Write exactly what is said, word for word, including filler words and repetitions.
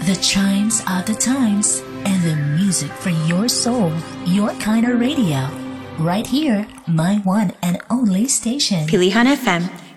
The chimes are the times and the music for your soul, your kind of radio. Right here, my one and only station. Pilihan F M